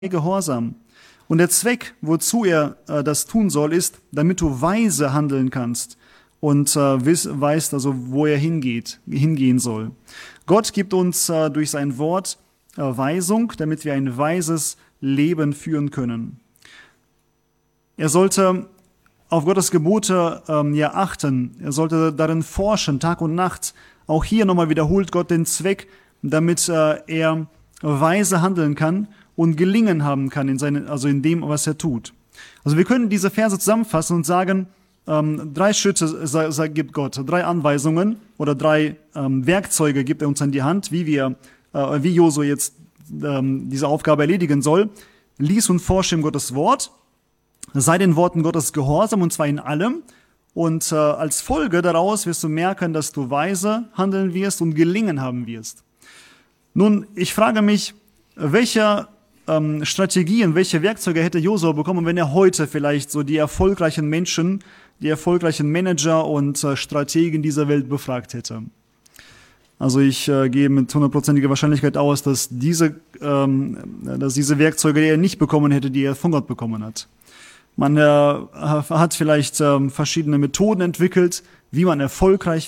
Gehorsam. Und der Zweck, wozu er das tun soll, ist, damit du weise handeln kannst und weißt also, wo er hingehen soll. Gott gibt uns durch sein Wort Weisung, damit wir ein weises Leben führen können. Er sollte auf Gottes Gebote achten. Er sollte darin forschen, Tag und Nacht. Auch hier nochmal wiederholt Gott den Zweck, damit er weise handeln kann und Gelingen haben kann in dem, was er tut. Also wir können diese Verse zusammenfassen und sagen, 3 Schritte gibt Gott, 3 Anweisungen oder 3 Werkzeuge gibt er uns an die Hand, wie Josua jetzt diese Aufgabe erledigen soll. Lies und forsche in Gottes Wort, sei den Worten Gottes gehorsam, und zwar in allem. Und als Folge daraus wirst du merken, dass du weise handeln wirst und Gelingen haben wirst. Nun, ich frage mich, welche Strategien, welche Werkzeuge hätte Josua bekommen, wenn er heute vielleicht so die erfolgreichen Menschen, die erfolgreichen Manager und Strategen dieser Welt befragt hätte? Also ich gehe mit 100%iger Wahrscheinlichkeit aus, dass diese Werkzeuge, die er nicht bekommen hätte, die er von Gott bekommen hat. Man hat vielleicht verschiedene Methoden entwickelt, wie man erfolgreich,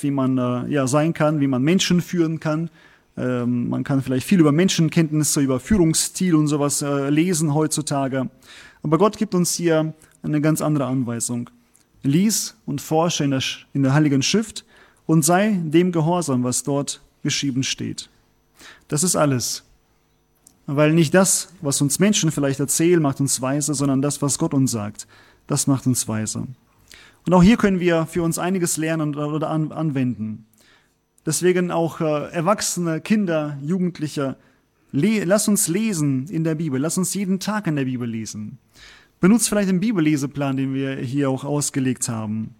sein kann, wie man Menschen führen kann. Man kann vielleicht viel über Menschenkenntnisse, über Führungsstil und sowas lesen heutzutage. Aber Gott gibt uns hier eine ganz andere Anweisung. Lies und forsche in der Heiligen Schrift und sei dem gehorsam, was dort geschrieben steht. Das ist alles. Weil nicht das, was uns Menschen vielleicht erzählen, macht uns weise, sondern das, was Gott uns sagt, das macht uns weise. Und auch hier können wir für uns einiges lernen oder anwenden. Deswegen auch Erwachsene, Kinder, Jugendliche, lass uns lesen in der Bibel. Lass uns jeden Tag in der Bibel lesen. Benutzt vielleicht den Bibelleseplan, den wir hier auch ausgelegt haben.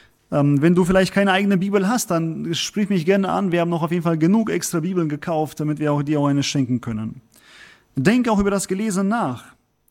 Wenn du vielleicht keine eigene Bibel hast, dann sprich mich gerne an. Wir haben noch auf jeden Fall genug extra Bibeln gekauft, damit wir dir auch eine schenken können. Denke auch über das Gelesene nach.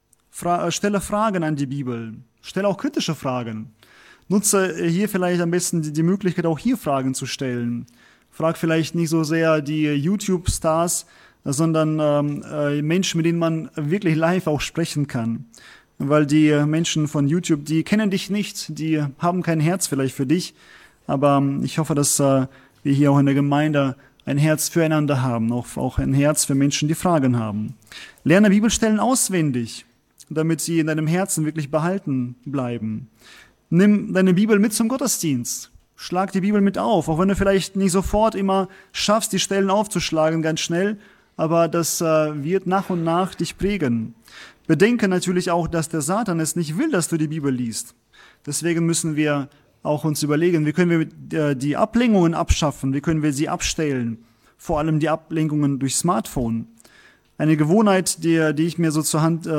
Stelle Fragen an die Bibel. Stelle auch kritische Fragen. Nutze hier vielleicht am besten die Möglichkeit, auch hier Fragen zu stellen. Frag vielleicht nicht so sehr die YouTube-Stars, sondern Menschen, mit denen man wirklich live auch sprechen kann. Weil die Menschen von YouTube, die kennen dich nicht, die haben kein Herz vielleicht für dich. Aber ich hoffe, dass wir hier auch in der Gemeinde ein Herz füreinander haben, auch ein Herz für Menschen, die Fragen haben. Lerne Bibelstellen auswendig, damit sie in deinem Herzen wirklich behalten bleiben. Nimm deine Bibel mit zum Gottesdienst. Schlag die Bibel mit auf, auch wenn du vielleicht nicht sofort immer schaffst, die Stellen aufzuschlagen, ganz schnell, aber das wird nach und nach dich prägen. Bedenke natürlich auch, dass der Satan es nicht will, dass du die Bibel liest. Deswegen müssen wir auch uns überlegen, wie können wir die Ablenkungen abschaffen, wie können wir sie abstellen, vor allem die Ablenkungen durch Smartphone. Eine Gewohnheit, die ich mir so zur Hand,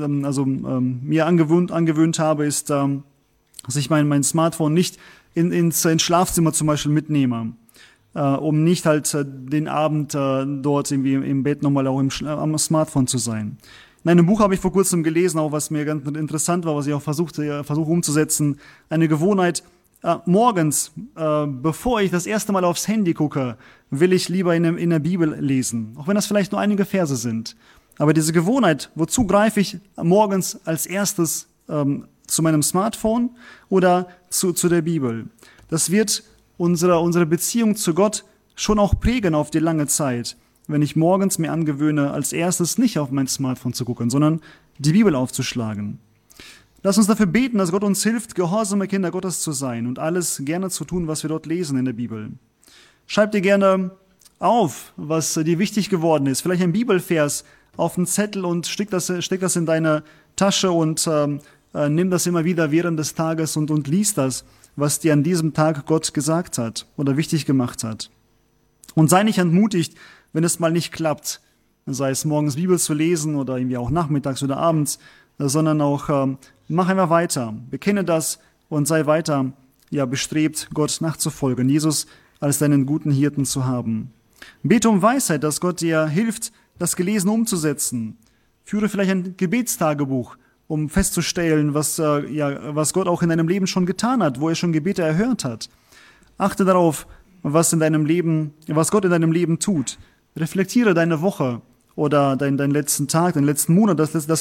mir angewöhnt habe, ist, dass ich mein Smartphone nicht ins Schlafzimmer zum Beispiel mitnehme, um nicht halt den Abend dort irgendwie im Bett nochmal auch am Smartphone zu sein. In einem Buch habe ich vor kurzem gelesen, auch was mir ganz interessant war, was ich auch versuche umzusetzen, eine Gewohnheit, morgens, bevor ich das erste Mal aufs Handy gucke, will ich lieber in der Bibel lesen, auch wenn das vielleicht nur einige Verse sind. Aber diese Gewohnheit, wozu greife ich morgens als erstes zu meinem Smartphone oder zu der Bibel? Das wird unsere Beziehung zu Gott schon auch prägen auf die lange Zeit, wenn ich morgens mir angewöhne, als erstes nicht auf mein Smartphone zu gucken, sondern die Bibel aufzuschlagen. Lass uns dafür beten, dass Gott uns hilft, gehorsame Kinder Gottes zu sein und alles gerne zu tun, was wir dort lesen in der Bibel. Schreib dir gerne auf, was dir wichtig geworden ist. Vielleicht ein Bibelvers auf einen Zettel und steck das in deine Tasche und nimm das immer wieder während des Tages und lies das, was dir an diesem Tag Gott gesagt hat oder wichtig gemacht hat. Und sei nicht entmutigt, wenn es mal nicht klappt, sei es morgens Bibel zu lesen oder irgendwie auch nachmittags oder abends, sondern auch mach einfach weiter, bekenne das und sei weiter bestrebt, Gott nachzufolgen, Jesus als deinen guten Hirten zu haben. Bete um Weisheit, dass Gott dir hilft, das Gelesene umzusetzen. Führe vielleicht ein Gebetstagebuch, um festzustellen, was Gott auch in deinem Leben schon getan hat, wo er schon Gebete erhört hat. Achte darauf, was Gott in deinem Leben tut. Reflektiere deine Woche oder deinen letzten Tag, deinen letzten Monat, das